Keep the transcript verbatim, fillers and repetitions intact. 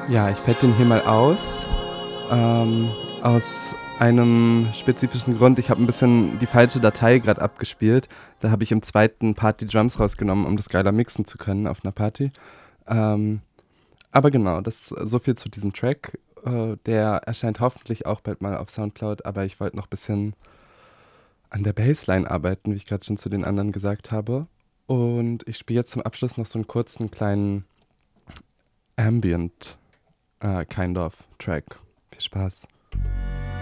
Ja, ich fette den hier mal aus. Ähm, aus einem spezifischen Grund. Ich habe ein bisschen die falsche Datei gerade abgespielt. Da habe ich im zweiten Part die Drums rausgenommen, um das geiler mixen zu können auf einer Party. Ähm, aber genau, das so viel zu diesem Track. Äh, der erscheint hoffentlich auch bald mal auf Soundcloud, aber ich wollte noch ein bisschen an der Bassline arbeiten, wie ich gerade schon zu den anderen gesagt habe. Und ich spiele jetzt zum Abschluss noch so einen kurzen kleinen Ambient äh, Kind of Track. Viel Spaß.